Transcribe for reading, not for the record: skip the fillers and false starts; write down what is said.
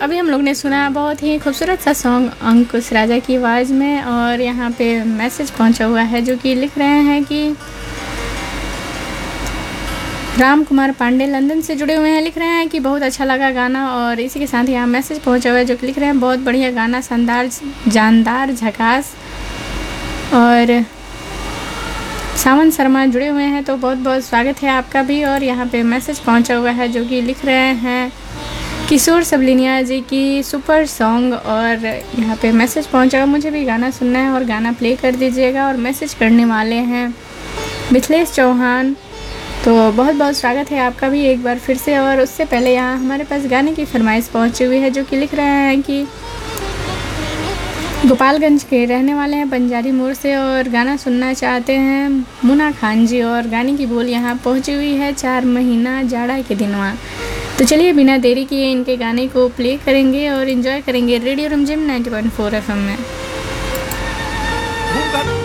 अभी हम लोग ने सुना बहुत ही खूबसूरत सा सॉन्ग अंकुश राजा की आवाज़ में। और यहाँ पे मैसेज पहुँचा हुआ है जो कि लिख रहे हैं कि राम कुमार पांडे लंदन से जुड़े हुए हैं। लिख रहे हैं कि बहुत अच्छा लगा गाना। और इसी के साथ यहाँ मैसेज पहुँचा हुआ है जो कि लिख रहे हैं बहुत बढ़िया गाना, शानदार, जानदार, झकास। और सावन शर्मा जुड़े हुए हैं तो बहुत बहुत स्वागत है आपका भी। और यहाँ पे मैसेज पहुँचा हुआ है जो कि लिख रहे हैं किशोर सबलिनिया जी की सुपर सॉन्ग। और यहाँ पे मैसेज पहुँचा हुआ, मुझे भी गाना सुनना है और गाना प्ले कर दीजिएगा। और मैसेज करने वाले हैं मिथिलेश चौहान, तो बहुत बहुत स्वागत है आपका भी एक बार फिर से। और उससे पहले यहाँ हमारे पास गाने की फरमाइश पहुँची हुई है जो कि लिख रहे हैं कि गोपालगंज के रहने वाले हैं बंजारी मोड़ से और गाना सुनना चाहते हैं मुना खान जी। और गाने की बोल यहाँ पहुँची हुई है 4 महीना जाड़ा के दिनवा। तो चलिए बिना देरी किए इनके गाने को प्ले करेंगे और एंजॉय करेंगे रेडियो रिमझिम 90.4 FM में।